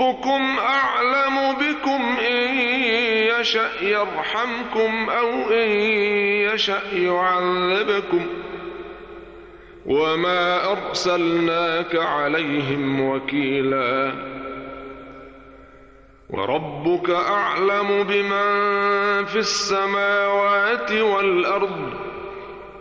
ربكم أعلم بكم إن يشأ يرحمكم أو إن يشأ يعذبكم وما أرسلناك عليهم وكيلا وربك أعلم بمن في السماوات والأرض